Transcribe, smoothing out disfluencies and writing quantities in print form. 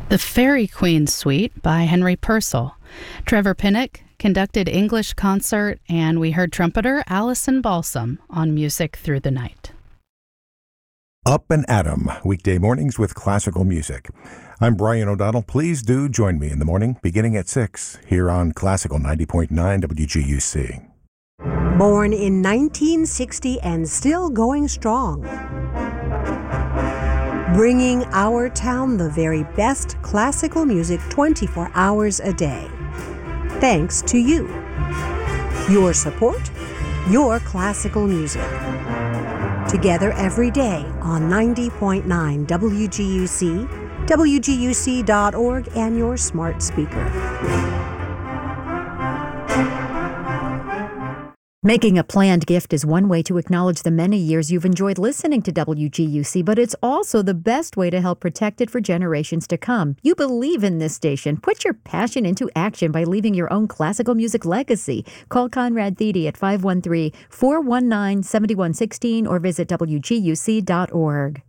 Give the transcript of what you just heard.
The Fairy Queen Suite by Henry Purcell. Trevor Pinnock conducted English concert, and we heard trumpeter Alison Balsam on Music Through the Night. Up and Atom, weekday mornings with classical music. I'm Brian O'Donnell. Please do join me in the morning, beginning at 6, here on Classical 90.9 WGUC. Born in 1960 and still going strong. Bringing our town the very best classical music 24 hours a day. Thanks to you. Your support, your classical music. Together every day on 90.9 WGUC, WGUC.org, and your smart speaker. Making a planned gift is one way to acknowledge the many years you've enjoyed listening to WGUC, but it's also the best way to help protect it for generations to come. You believe in this station. Put your passion into action by leaving your own classical music legacy. Call Conrad Thede at 513-419-7116 or visit WGUC.org.